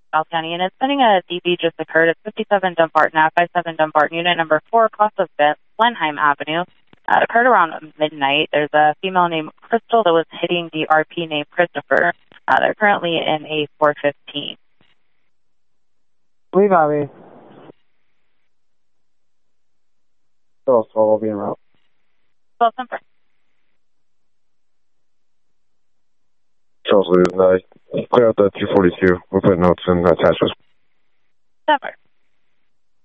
South County, and it's sending a DB just occurred at 57 Dumbarton Ave, 57 Dumbarton, unit number 4, across of Blenheim Avenue. It occurred around midnight. There's a female named Crystal that was hitting the RP named Christopher. They're currently in a 415. Leave Abby. Charles 12 will be en route. 12 number. Charles Lee, clear out the 242. We're putting notes in attachments. Number.